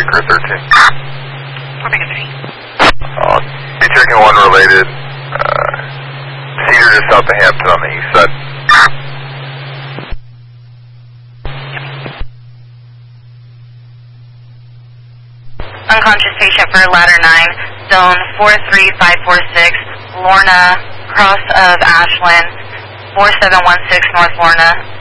Baker 13. Fort Baker 3. Be checking 1 related, Cedar to south of Hampton on the east side. Unconscious patient for ladder 9, zone 43546, Lorna, cross of Ashland, 4716 North Lorna.